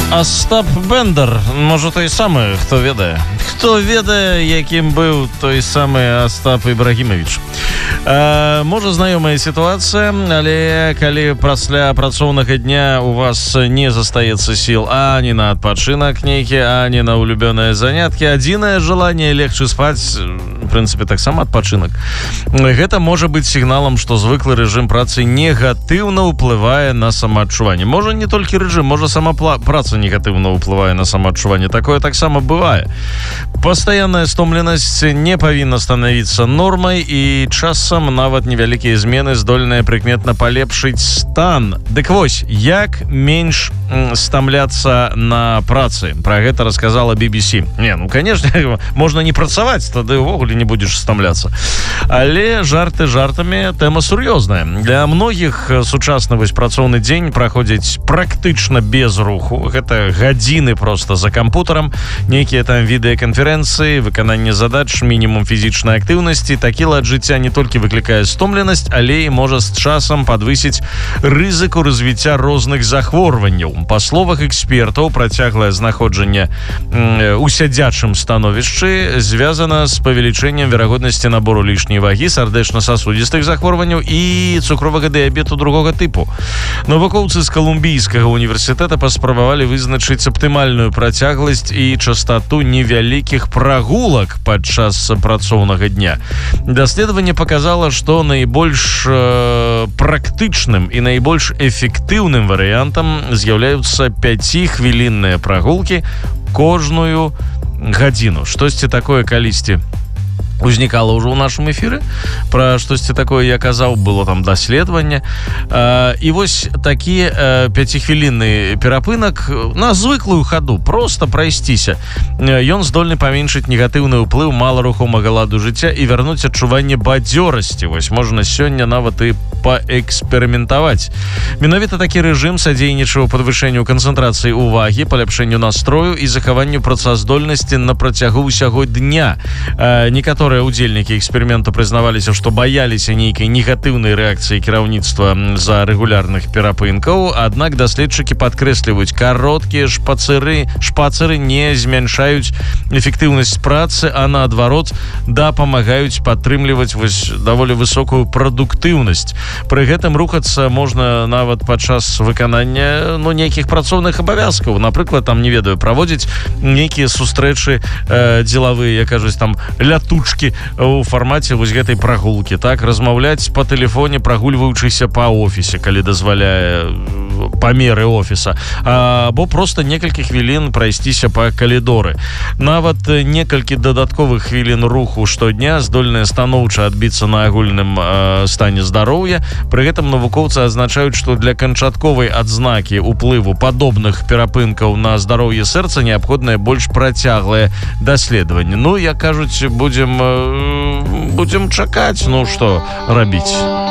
Остап Бендер, може той самий, хто ведае. Хто ведае, яким быў той самы Остап Ибрагимович. Можа знаёмая сітуацыя, але калі пасля працоўнага дня у вас не застаецца сіл ані на адпачынак нейкі, ані на улюбёныя заняткі, адзінае желанне легчы спаць, в прынцыпе, таксама адпачынак. Гэта можа быць сігналам, што звыклы рэжым працы негатыўна ўплывае на самаадчуванне. Можа не толькі рэжым, можа сама праца негатыўна ўплывае на самаадчуванне. Такое таксама бывае. Пастаянная стомленасць не павінна станавіцца нормай, і часам нават невялікія змены здольныя прыкметна палепшыць стан. Дык вось, як менш стамляцца на працы? Пра гэта расказала BBC. Не, ну, конечно, можна не працаваць, тады ўвогуле не будзеш стамляцца. Але жарты жартамі, тэма сур'ёзная. Для многіх сучасны вось працоўны дзень праходзіць практычна без руху. Гэта гадзіны проста за кампутарам, нейкія там відэаканферэнцыі, выкананне задач, мінімум фізічнай актыўнасці. Такі лад жыцця не толькі выклікае стомленасць, але і можа з часам падвысіць рызыку развіцця розных захворванняў. Па словах экспертаў, працяглае знаходжанне у сядзячым становішчы звязана з павелічэннем верагоднасці набору лішняй вагі, сардэчна-сасудзістых захворванняў і цукровага дыябету другога тыпу. Навукоўцы з Калумбійскага універсітэта паспрабавалі вызначыць аптымальную працягласць і частату невялікіх прагулак падчас працоўнага дня. Даследаванне показала, што найбольш практычным і найбольш эфектыўным варыянтам з'яўляюцца 5-хвілінныя прагулкі кожную гадзіну. Штосьці такое калісьці узнікала ўжо ў нашым эфіры. Пра штосьці такое я казаў, было там даследаванне. І вось такі 5-хвілінны перапынак на звыклую хаду, проста прайсціся. Ён здольны паменшыць негатыўны ўплыў маларухомага ладу жыцця і вярнуць адчуванне бадзёрасці. Вось можна сёння нават і паэксперыментаваць. Менавіта такі рэжым садзейнічаў падвышэнню канцэнтрацыі ўвагі, паляпшэнню настрою і захаванню працаздольнасці на працягу ўсяго дня. Некаторыя удзельнікі эксперыменту прызнаваліся, што баяліся нейкай негатыўнай рэакцыі кіраўніцтва за рэгулярных перапынкаў, аднак даследчыкі падкрэсліваюць, кароткія шпацыры не змяншаюць эфектыўнасць працы, а наадварот дапамагаюць падтрымліваць вось даволі высокую прадуктыўнасць. Пры гэтым рухацца можна нават падчас выканання нейкіх працоўных абавязкаў. Напрыклад, там, не ведаю, праводзіць нейкія сустрэчы дзелавыя, кажуць, там лятучкі у фармаце вось гэтай прагулкі, так, размаўляць па тэлефоне, прагульваючыся па офісе, калі дазваляе памеры офіса, або проста некалькі хвілін прайсціся па калідоры. Нават некалькі дадатковых хвілін руху штодня здольныя станоўча адбіцца на агульным стане здароўя. Пры гэтым навукоўцы адзначаюць, што для канчатковай адзнакі ўплыву падобных перапынкаў на здароўе сэрца неабходнае больш працяглае даследаванне. Ну, як кажуць, будзем чакаць, ну што рабіць.